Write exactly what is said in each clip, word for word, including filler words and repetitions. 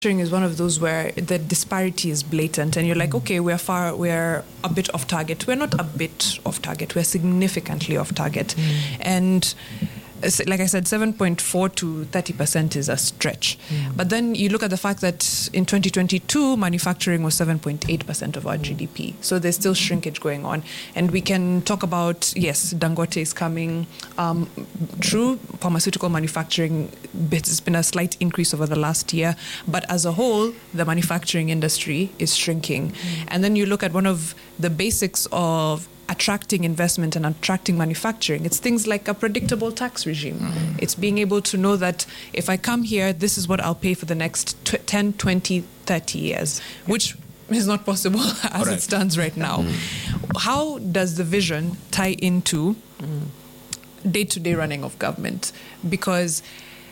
is one of those where the disparity is blatant and you're like, okay, we're far, we're a bit off target. We're not a bit off target, we're significantly off target. Mm. And like I said, seven point four to thirty percent is a stretch. Mm. But then you look at the fact that in twenty twenty-two, manufacturing was seven point eight percent of our mm. G D P. So there's still shrinkage going on. And we can talk about, yes, Dangote is coming. Um, true, pharmaceutical manufacturing, it's been a slight increase over the last year. But as a whole, the manufacturing industry is shrinking. Mm. And then you look at one of the basics of attracting investment and attracting manufacturing. It's things like a predictable tax regime. Mm-hmm. It's being able to know that if I come here, this is what I'll pay for the next ten, twenty, thirty years, which is not possible as right. it stands right now. Mm-hmm. How does the vision tie into mm-hmm. day-to-day running of government? Because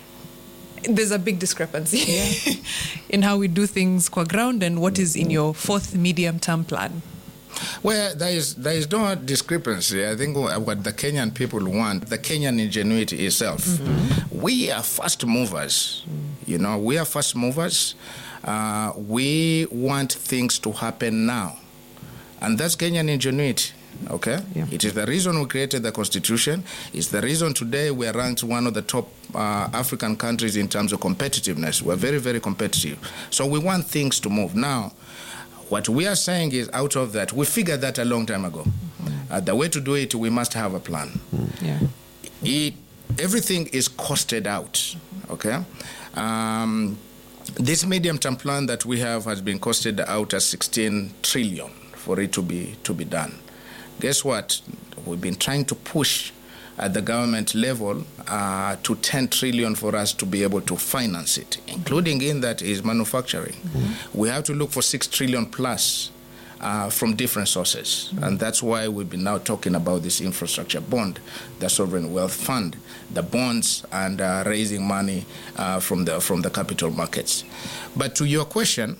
there's a big discrepancy yeah. in how we do things qua ground and what is in your fourth medium-term plan. Well, there is there is no discrepancy. I think what the Kenyan people want, the Kenyan ingenuity itself. Mm-hmm. We are fast movers. Mm-hmm. You know, we are fast movers. Uh, we want things to happen now. And that's Kenyan ingenuity. Okay? Yeah. It is the reason we created the Constitution. It's the reason today we are ranked one of the top uh, African countries in terms of competitiveness. We're very, very competitive. So we want things to move now. What we are saying is, out of that, we figured that a long time ago. Mm-hmm. Uh, the way to do it, we must have a plan. Mm-hmm. Yeah. It, everything is costed out, okay? Um, this medium-term plan that we have has been costed out as sixteen trillion for it to be to be done. Guess what? We've been trying to push at the government level uh, to ten trillion for us to be able to finance it, including in that is manufacturing. Mm-hmm. We have to look for six trillion plus uh, from different sources. Mm-hmm. And that's why we've been now talking about this infrastructure bond, the sovereign wealth fund, the bonds, and uh, raising money uh, from the from the capital markets. But to your question,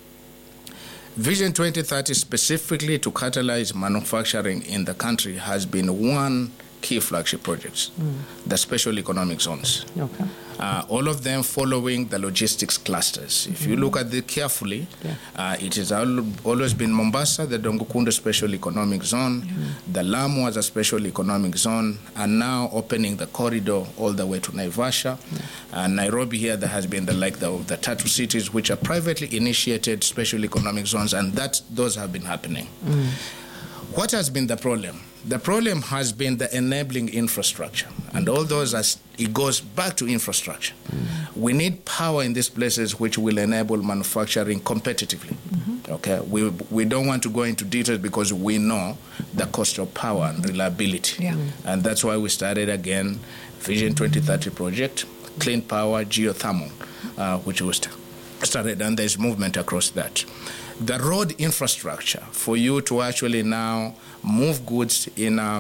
Vision twenty thirty specifically to catalyze manufacturing in the country has been one key flagship projects, mm. the special economic zones. Okay. Uh, all of them following the logistics clusters. If mm. you look at it carefully, yeah. uh, it has always been Mombasa, the Dongukunda Special Economic Zone, mm. the Lamu was a special economic zone, and now opening the corridor all the way to Naivasha. Mm. Uh, Nairobi here, there has been the like the, the Tatu cities, which are privately initiated special economic zones, and that those have been happening. Mm. What has been the problem? The problem has been the enabling infrastructure, and all those, as it goes back to infrastructure. Mm-hmm. We need power in these places which will enable manufacturing competitively. Mm-hmm. Okay, we we don't want to go into details because we know the cost of power and reliability, yeah. and that's why we started again Vision twenty thirty project, clean power, geothermal, uh, which was started, and there's movement across that. The road infrastructure for you to actually now move goods in a,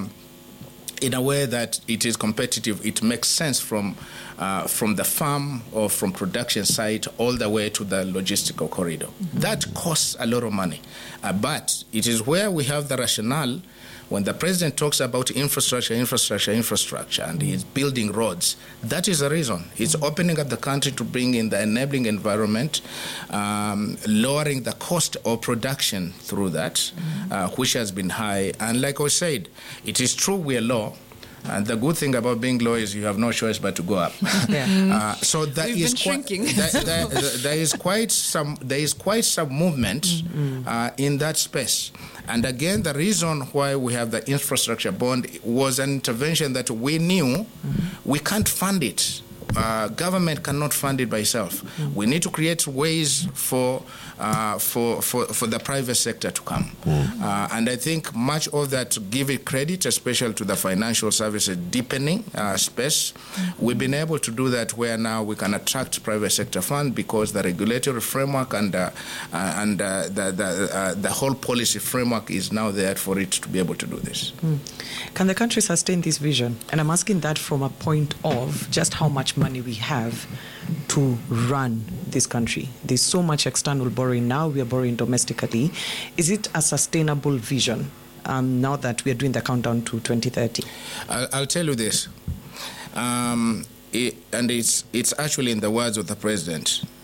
in a way that it is competitive, it makes sense from uh, from the farm or from production site all the way to the logistical corridor. Mm-hmm. That costs a lot of money, uh, but it is where we have the rationale. When the president talks about infrastructure, infrastructure, infrastructure, and he's building roads, that is the reason. He's opening up the country to bring in the enabling environment, um, lowering the cost of production through that, mm-hmm. uh, which has been high. And like I said, it is true we are low. And the good thing about being low is you have no choice but to go up. Yeah. uh, so that We've is been shrinking. There, there, there is quite some. There is quite some movement mm-hmm. uh, in that space. And again, the reason why we have the infrastructure bond was an intervention that we knew mm-hmm. we can't fund it. Uh, government cannot fund it by itself. Mm-hmm. We need to create ways for uh, for, for for the private sector to come. Mm-hmm. Uh, and I think much of that, to give it credit, especially to the financial services deepening uh, space, mm-hmm. we've been able to do that where now we can attract private sector fund because the regulatory framework and uh, uh, and uh, the the, uh, the whole policy framework is now there for it to be able to do this. Mm. Can the country sustain this vision? And I'm asking that from a point of just how much money we have to run this country. There's so much external borrowing now, we are borrowing domestically. Is it a sustainable vision um, now that we are doing the countdown to twenty thirty? I'll, I'll tell you this, um, it, and it's, it's actually in the words of the president.